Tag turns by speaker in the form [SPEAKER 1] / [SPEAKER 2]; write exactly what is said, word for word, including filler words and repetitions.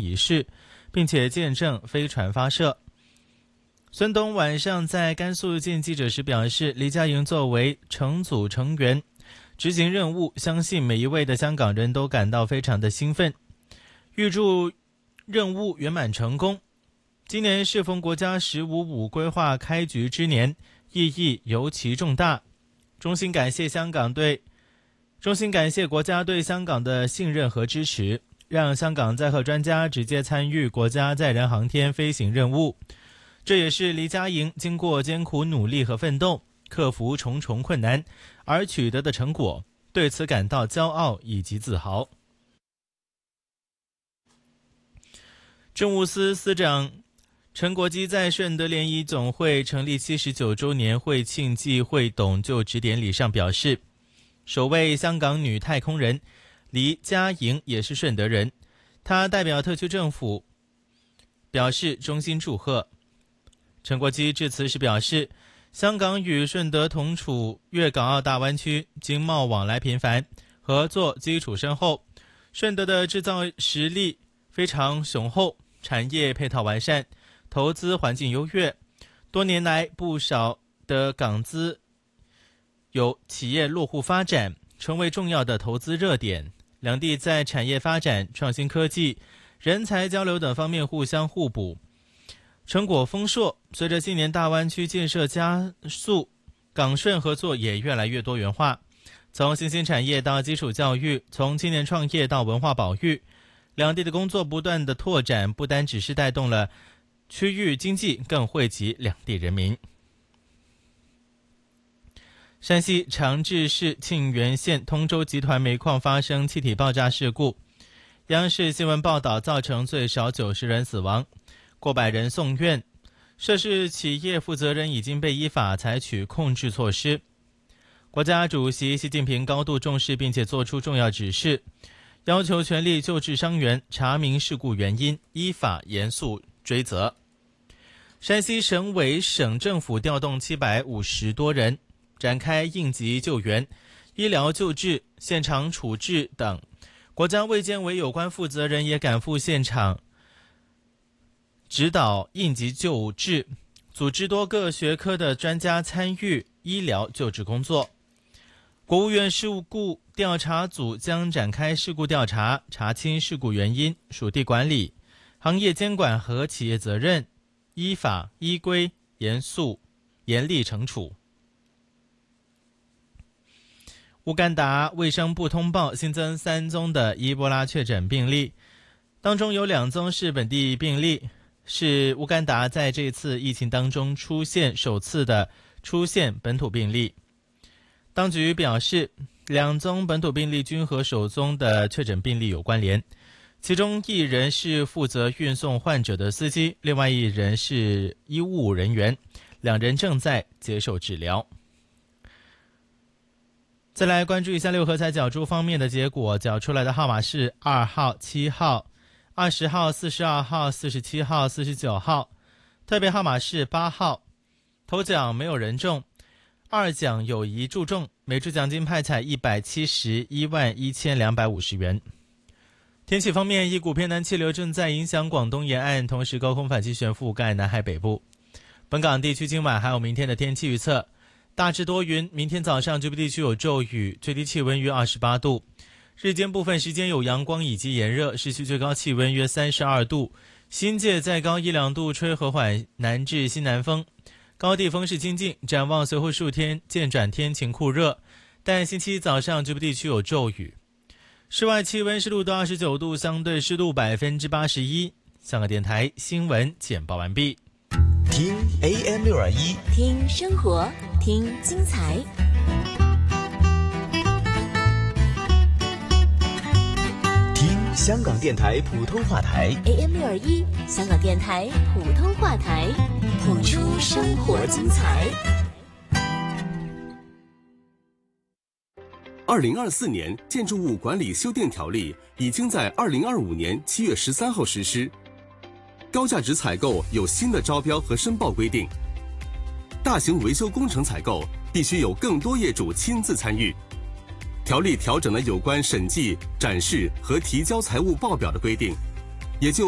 [SPEAKER 1] 仪式，并且见证飞船发射。孙东晚上在甘肃见记者时表示，黎佳莹作为乘组成员执行任务，相信每一位的香港人都感到非常的兴奋，预祝任务圆满成功。今年适逢国家十五五规划开局之年，意义尤其重大。衷心感谢香港对衷心感谢国家对香港的信任和支持，让香港载荷专家直接参与国家载人航天飞行任务。这也是黎佳莹经过艰苦努力和奋斗，克服重重困难而取得的成果，对此感到骄傲以及自豪。政务司司长陈国基在顺德联谊总会成立七十九周年会庆暨会董就职典礼上表示，首位香港女太空人黎佳莹也是顺德人，她代表特区政府表示衷心祝贺。陈国基致辞时表示，香港与顺德同处粤港澳大湾区，经贸往来频繁，合作基础深厚，顺德的制造实力非常雄厚，产业配套完善，投资环境优越，多年来不少的港资有企业落户发展，成为重要的投资热点。两地在产业发展、创新科技、人才交流等方面互相互补，成果丰硕。随着近年大湾区建设加速，港顺合作也越来越多元化，从新兴产业到基础教育，从青年创业到文化保育，两地的工作不断的拓展，不单只是带动了区域经济，更惠及两地人民。山西长治市沁源县通州集团煤矿发生气体爆炸事故，央视新闻报道造成最少九十人死亡，过百人送院，涉事企业负责人已经被依法采取控制措施。国家主席习近平高度重视并且作出重要指示，要求全力救治伤员，查明事故原因，依法严肃追责。山西省委省政府调动七百五十多人，展开应急救援、医疗救治、现场处置等。国家卫健委有关负责人也赶赴现场指导应急救治，组织多个学科的专家参与医疗救治工作。国务院事故调查组将展开事故调查，查清事故原因，属地管理、行业监管和企业责任，依法依规严肃严厉惩处。乌干达卫生部通报新增三宗的伊波拉确诊病例，当中有两宗是本地病例，是乌干达在这次疫情当中出现首次的出现本土病例。当局表示，两宗本土病例均和首宗的确诊病例有关联，其中一人是负责运送患者的司机，另外一人是医务人员，两人正在接受治疗。再来关注一下六合彩角注方面的结果，缴出来的号码是二号、七号、二十号、四十二号、四十七号、四十九号，特别号码是八号。头奖没有人中，二奖有一注中，每注奖金派彩一百七十一万一千两百五十元。天气方面，一股偏南气流正在影响广东沿岸，同时高空反气旋覆盖南海北部。本港地区今晚还有明天的天气预测，大致多云，明天早上局部地区有骤雨，最低气温约二十八度，日间部分时间有阳光以及炎热，市区最高气温约三十二度，新界再高一两度，吹和缓南至西南风，高地风势清劲。展望随后数天渐转天晴酷热，但星期一早上局部地区有骤雨。室外气温湿度到二十九度，相对湿度百分之八十一。香港电台新闻简报完毕。
[SPEAKER 2] 听 A M 六二一，
[SPEAKER 3] 听生活，听精彩。
[SPEAKER 2] 听香港电台普通话台
[SPEAKER 3] A M 六二一，香港电台普通话台，谱出生活精彩。
[SPEAKER 4] 二零二四年建筑物管理修订条例已经在二零二五年七月十三号实施。高价值采购有新的招标和申报规定，大型维修工程采购必须有更多业主亲自参与。条例调整了有关审计、展示和提交财务报表的规定，也就